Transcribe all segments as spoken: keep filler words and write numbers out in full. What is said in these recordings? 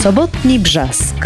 Sobotni Brzask.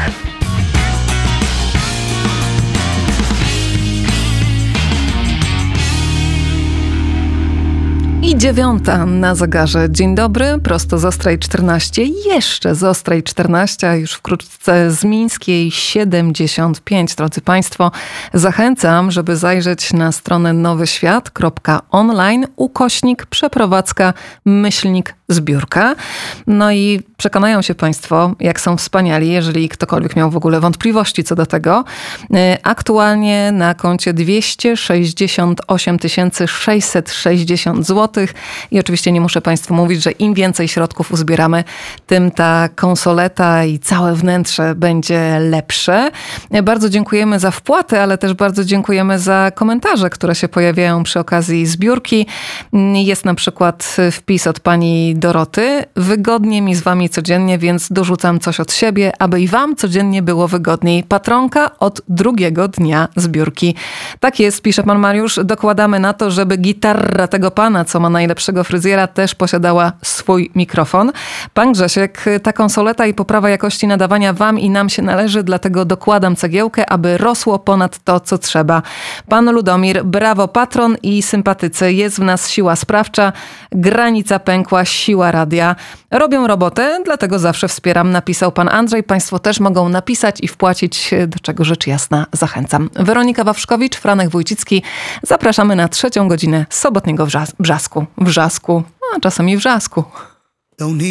I dziewiąta na zegarze. Dzień dobry, prosto z Ostrej czternaście, jeszcze z Ostrej czternaście, a już wkrótce z Mińskiej siedemdziesiąt pięć. Drodzy Państwo, zachęcam, żeby zajrzeć na stronę nowy świat kropka online, ukośnik, przeprowadzka, myślnik, zbiórka. No i przekonają się Państwo, jak są wspaniali, jeżeli ktokolwiek miał w ogóle wątpliwości co do tego. Aktualnie na koncie dwieście sześćdziesiąt osiem tysięcy sześćset sześćdziesiąt złotych i oczywiście nie muszę Państwu mówić, że im więcej środków uzbieramy, tym ta konsoleta i całe wnętrze będzie lepsze. Bardzo dziękujemy za wpłaty, ale też bardzo dziękujemy za komentarze, które się pojawiają przy okazji zbiórki. Jest na przykład wpis od pani Doroty. Wygodnie mi z wami codziennie, więc dorzucam coś od siebie, aby i wam codziennie było wygodniej. Patronka od drugiego dnia zbiórki. Tak jest, pisze pan Mariusz. Dokładamy na to, żeby gitarra tego pana, co ma najlepszego fryzjera, też posiadała swój mikrofon. Pan Grzesiek, ta konsoleta i poprawa jakości nadawania wam i nam się należy, dlatego dokładam cegiełkę, aby rosło ponad to, co trzeba. Pan Ludomir, brawo patron i sympatycy. Jest w nas siła sprawcza, granica pękła, siła radia. Robią robotę, dlatego zawsze wspieram, napisał pan Andrzej. Państwo też mogą napisać i wpłacić, do czego rzecz jasna zachęcam. Weronika Wawrzkowicz, Franek Wójcicki. Zapraszamy na trzecią godzinę sobotniego wrzas- brzasku. Wrzasku, a czasami wrzasku.